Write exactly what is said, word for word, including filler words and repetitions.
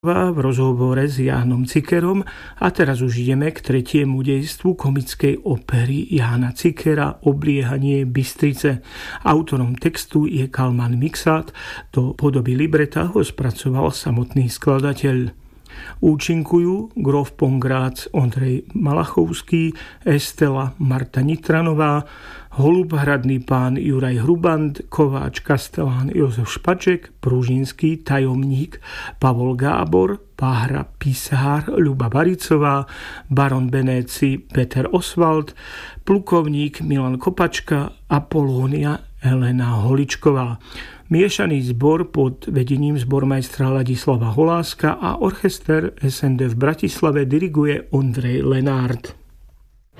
v rozhovore s Jánom Cikerom a teraz už ideme k tretiemu dejstvu komickej opery Jána Cikera Obliehanie Bystrice. Autorom textu je Kalman Mixát, do podoby libreta ho spracoval samotný skladateľ. Účinkujú Grof Pongrác Ondrej Malachovský, Estela Marta Nitranová, Holubhradný pán Juraj Hruband, Kováč Kastelán Jozef Špaček, Pružinský tajomník Pavol Gábor, Páhra Písár Ľuba Baricová, baron Benéci Peter Oswald, plukovník Milan Kopačka, Apolónia Elena Holičková. Miešaný zbor pod vedením zbormajstra Ladislava Holáska a orchester es en dé v Bratislave diriguje Ondrej Lenárd.